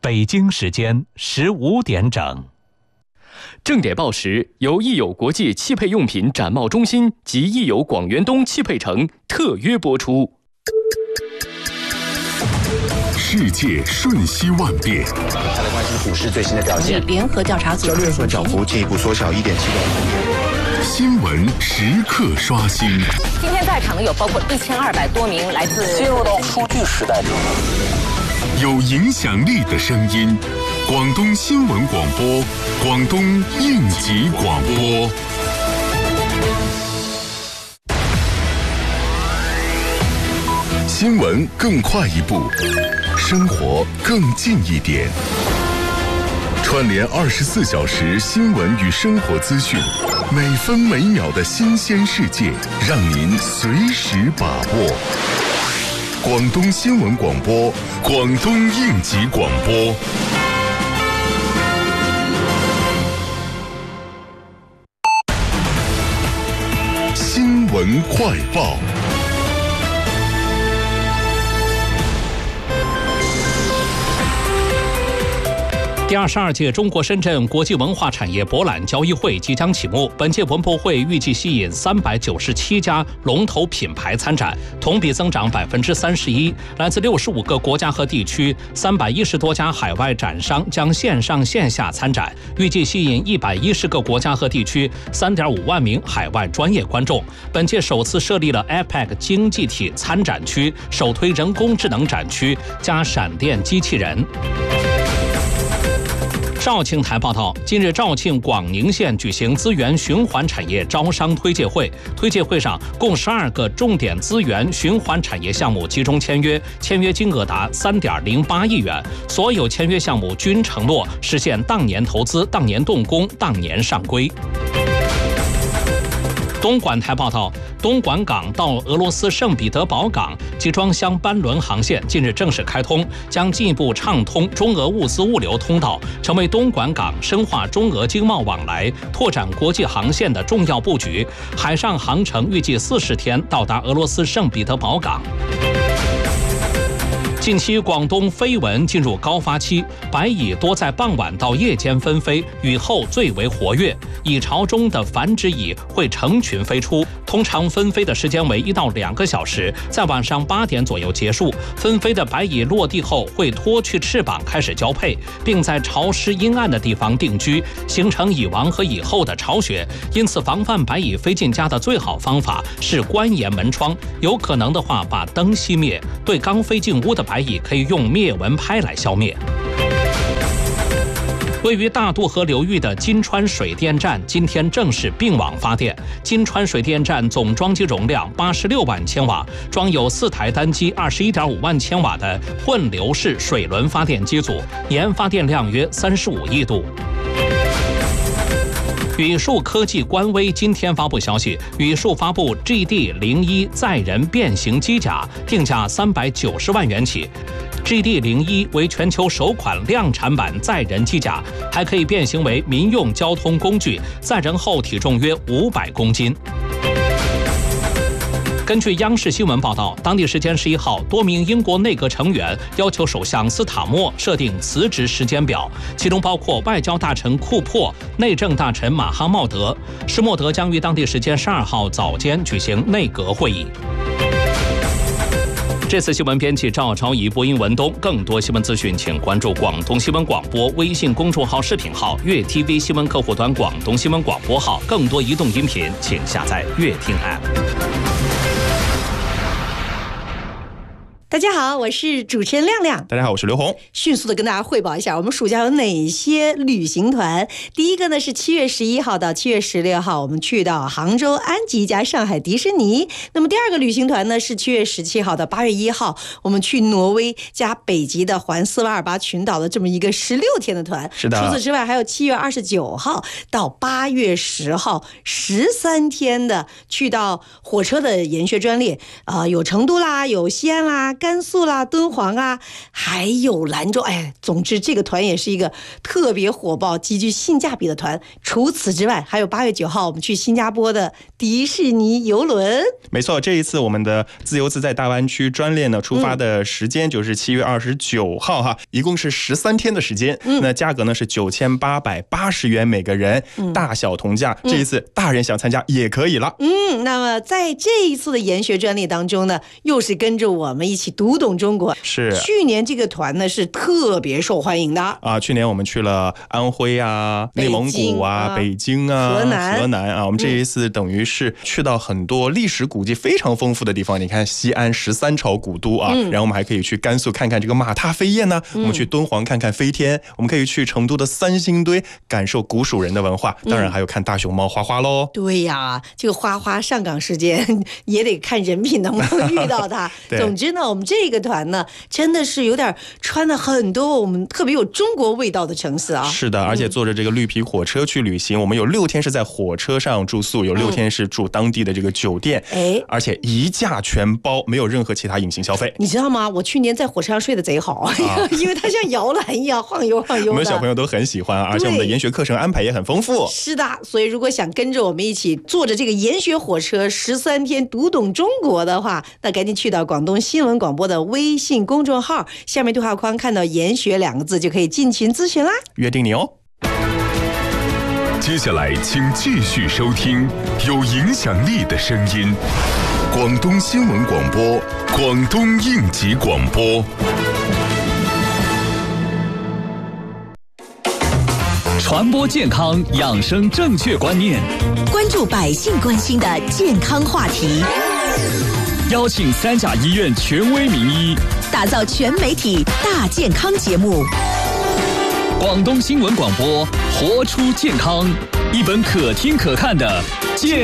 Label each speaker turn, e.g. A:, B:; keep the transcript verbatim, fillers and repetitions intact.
A: 北京时间十五点整。
B: 正点报时由益友国际汽配用品展贸中心及益友广元东汽配城特约播出。
C: 世界瞬息万变，
D: 再来关心股市最新的表现。
E: 联合调查组
D: 交易日份涨幅进一步缩小一点七个百分点。
C: 新闻时刻刷新。
E: 今天在场的有包括一千二百多名来自
D: 进入到数据时代。
C: 有影响力的声音，广东新闻广播，广东应急广播。新闻更快一步，生活更近一点。串联二十四小时新闻与生活资讯，每分每秒的新鲜世界，让您随时把握。广东新闻广播，广东应急广播。新闻快报。
A: 第二十二届中国深圳国际文化产业博览交易会即将启幕。本届文博会预计吸引三百九十七家龙头品牌参展，同比增长百分之三十一。来自六十五个国家和地区，三百一十多家海外展商将线上线下参展，预计吸引一百一十个国家和地区三点五万名海外专业观众。本届首次设立了 A P E C 经济体参展区，首推人工智能展区加闪电机器人。肇庆台报道，近日肇庆广宁县举行资源循环产业招商推介会，推介会上共十二个重点资源循环产业项目集中签约，签约金额达三点零八亿元，所有签约项目均承诺实现当年投资、当年动工、当年上规。东莞台报道，东莞港到俄罗斯圣彼得堡港集装箱班轮航线近日正式开通，将进一步畅通中俄物资物流通道，成为东莞港深化中俄经贸往来、拓展国际航线的重要布局。海上航程预计四十天到达俄罗斯圣彼得堡港。近期广东飞蚊进入高发期，白蚁多在傍晚到夜间纷飞，雨后最为活跃。蚁巢中的繁殖蚁会成群飞出，通常纷飞的时间为一到两个小时，在晚上八点左右结束。纷飞的白蚁落地后会脱去翅膀开始交配，并在潮湿阴暗的地方定居，形成蚁王和蚁后的巢穴。因此，防范白蚁飞进家的最好方法是关严门窗，有可能的话把灯熄灭。对刚飞进屋的白蚁可以用灭蚊拍来消灭。位于大渡河流域的金川水电站今天正式并网发电。金川水电站总装机容量八十六万千瓦，装有四台单机二十一点五万千瓦的混流式水轮发电机组，年发电量约三十五亿度。宇树科技官微今天发布消息，宇树发布 G D 零一 载人变形机甲，定价三百九十万元起。G D 零一 为全球首款量产版载人机甲，还可以变形为民用交通工具，载人后体重约五百公斤。根据央视新闻报道，当地时间十一号，多名英国内阁成员要求首相斯塔默设定辞职时间表，其中包括外交大臣库珀、内政大臣马哈茂德。施默德将于当地时间十二号早间举行内阁会议。这次新闻编辑赵朝怡，播音文东。更多新闻资讯，请关注广东新闻广播微信公众号、视频号、粤 T V 新闻客户端、广东新闻广播号。更多移动音频，请下载粤听 App。
F: 大家好，我是主持人亮亮。
G: 大家好，我是刘红。
F: 迅速的跟大家汇报一下，我们暑假有哪些旅行团。第一个呢是七月十一号到七月十六号，我们去到杭州安吉加上海迪士尼。那么第二个旅行团呢是七月十七号到八月一号，我们去挪威加北极的环斯瓦尔巴群岛的这么一个十六天的团。
G: 是的。
F: 除此之外，还有七月二十九号到八月十号十三天的去到火车的研学专列，呃，有成都啦，有西安啦。 甘肃啦、敦煌啊，还有兰州。哎，总之这个团也是一个特别火爆、极具性价比的团。除此之外，还有八月九号我们去新加坡的迪士尼游轮。
G: 没错，这一次我们的自由自在大湾区专列呢，出发的时间就是七月二十九号哈，一共是十三天的时间。嗯，那价格呢是九千八百八十元每个人，嗯、大小同价。这一次大人想参加也可以了。
F: 嗯，那么在这一次的研学专列当中呢，又是跟着我们一起读懂中国。
G: 是，
F: 去年这个团呢是特别受欢迎的
G: 啊。去年我们去了安徽啊、内蒙古啊、北京啊、
F: 河南、
G: 河南啊。我们这一次等于是去到很多历史古迹非常丰富的地方。你看西安十三朝古都啊，嗯、然后我们还可以去甘肃看看这个马踏飞燕呢、啊，嗯、我们去敦煌看看飞天，我们可以去成都的三星堆感受古蜀人的文化，当然还有看大熊猫花花喽。
F: 对呀，这个花花上岗时间也得看人品能不能遇到它。总之呢，我们这个团呢，真的是有点穿了很多我们特别有中国味道的城市啊。
G: 是的，而且坐着这个绿皮火车去旅行，我们有六天是在火车上住宿，有六天是住当地的这个酒店，哎，而且一价全包，没有任何其他隐形消费。
F: 你知道吗？我去年在火车上睡得贼好，啊、因为它像摇篮一样晃悠晃悠的。
G: 我们小朋友都很喜欢，而且我们的研学课程安排也很丰富。
F: 是的，所以如果想跟着我们一起坐着这个研学火车十三天读懂中国的话，那赶紧去到广东新闻广播的微信公众号，下面对话框看到研学两个字就可以进群咨询啦。
G: 约定你哦。
C: 接下来请继续收听有影响力的声音，广东新闻广播，广东应急广播。
H: 传播健康，养生正确观念，
I: 关注百姓关心的健康话题，
H: 邀请三甲医院权威名医，
I: 打造全媒体大健康节目。
H: 广东新闻广播，活出健康，一本可听可看的健